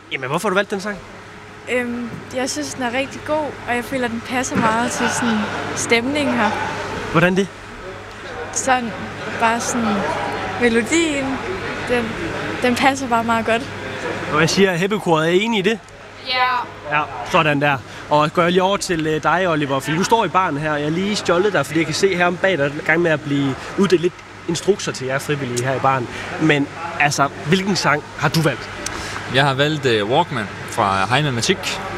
Jamen, hvorfor har du valgt den sang? Jeg synes, den er rigtig god, og jeg føler, den passer meget til sådan stemningen her. Hvordan det? Sådan, bare sådan, melodien, den passer bare meget godt. Og jeg siger, at Heppekoret er enig i det? Ja. Ja, sådan der. Og går jeg lige over til dig, Oliver, for du står i baren her. Jeg er lige stjålet dig, fordi jeg kan se her om bag dig, i gang med at blive uddelt lidt instrukser til jer frivillige her i baren. Men altså, hvilken sang har du valgt? Jeg har valgt Walkman fra Heine Matik.